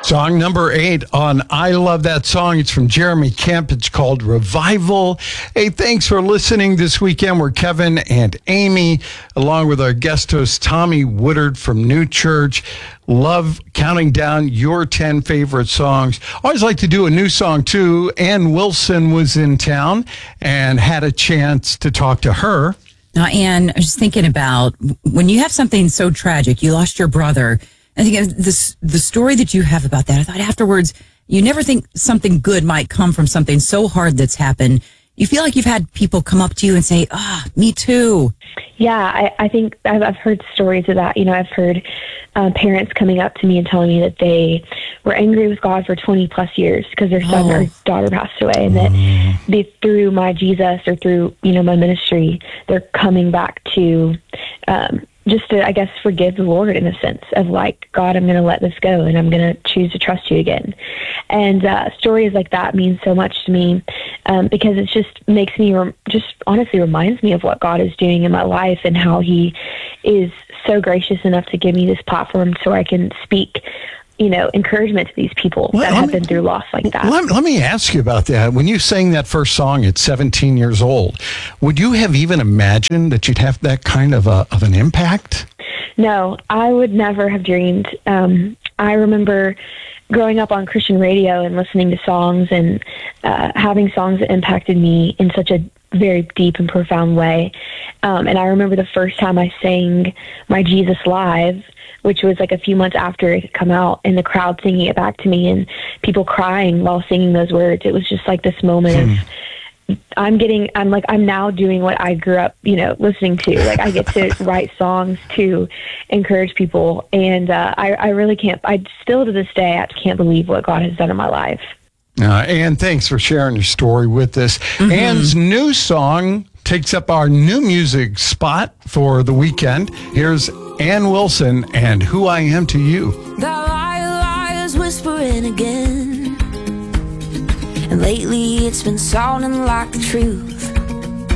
Song number 8 on I Love That Song. It's from Jeremy Kemp. It's called Revival. Hey, thanks for listening this weekend. We're Kevin and Amy, along with our guest host, Tommy Woodard from New Church. Love counting down your 10 favorite songs. Always like to do a new song, too. Ann Wilson was in town and had a chance to talk to her. Now, Ann, I was just thinking about when you have something so tragic, you lost your brother. I think the story that you have about that, I thought afterwards, you never think something good might come from something so hard that's happened. You feel like you've had people come up to you and say, me too. Yeah, I think I've heard stories of that. You know, I've heard parents coming up to me and telling me that they were angry with God for 20 plus years because their son or daughter passed away, and that they, through my Jesus or through, my ministry, they're coming back to just to, I guess, forgive the Lord in a sense of like, God, I'm going to let this go and I'm going to choose to trust you again. And stories like that mean so much to me because it just makes me, just honestly reminds me of what God is doing in my life and how he is so gracious enough to give me this platform so I can speak encouragement to these people that have been through loss like that. Let me ask you about that. When you sang that first song at 17 years old, would you have even imagined that you'd have that kind of an impact? No, I would never have dreamed. I remember growing up on Christian radio and listening to songs and having songs that impacted me in such a very deep and profound way. And I remember the first time I sang My Jesus Live, which was like a few months after it had come out, and the crowd singing it back to me and people crying while singing those words. It was just like this moment of I'm now doing what I grew up, listening to. Like I get to write songs to encourage people. And I really can't, I still to this day, I can't believe what God has done in my life. Ann, thanks for sharing your story with us. Ann's new song takes up our new music spot for the weekend. Here's Ann Wilson and Who I Am to You. The liars whispering again, and lately it's been sounding like the truth.